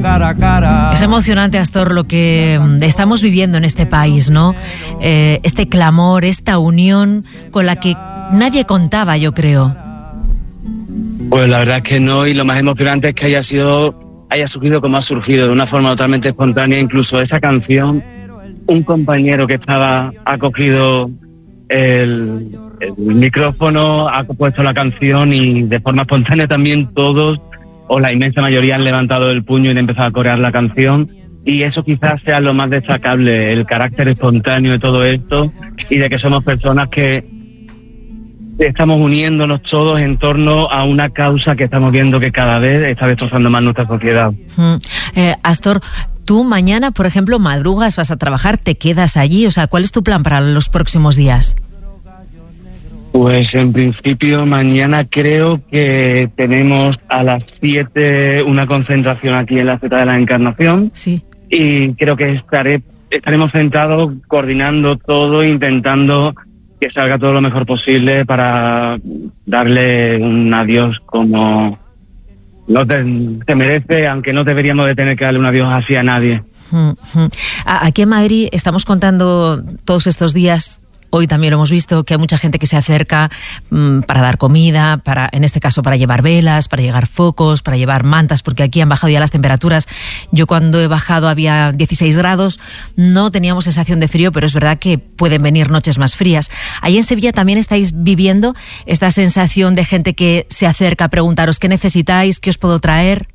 cara a cara. Es emocionante, Astor, lo que estamos viviendo en este país, ¿no? Este clamor, esta unión con la que nadie contaba, yo creo. Pues la verdad es que no, y lo más emocionante es que haya surgido como ha surgido, de una forma totalmente espontánea. Incluso esa canción, un compañero que ha cogido el micrófono, ha puesto la canción y de forma espontánea también todos, o la inmensa mayoría, han levantado el puño y han empezado a corear la canción. Y eso quizás sea lo más destacable, el carácter espontáneo de todo esto y de que somos personas que estamos uniéndonos todos en torno a una causa que estamos viendo que cada vez está destrozando más nuestra sociedad. Astor, tú mañana, por ejemplo, madrugas, vas a trabajar, te quedas allí, o sea, ¿cuál es tu plan para los próximos días? Pues en principio mañana creo que tenemos a las 7 una concentración aquí en la Zeta de la Encarnación. Sí. Y creo que estaremos sentados coordinando todo, intentando que salga todo lo mejor posible para darle un adiós como no te merece, aunque no deberíamos de tener que darle un adiós así a nadie. Aquí en Madrid estamos contando todos estos días. Hoy también lo hemos visto, que hay mucha gente que se acerca para dar comida, en este caso para llevar velas, para llevar focos, para llevar mantas, porque aquí han bajado ya las temperaturas. Yo cuando he bajado había 16 grados, no teníamos sensación de frío, pero es verdad que pueden venir noches más frías. Ahí en Sevilla también estáis viviendo esta sensación de gente que se acerca a preguntaros qué necesitáis, qué os puedo traer.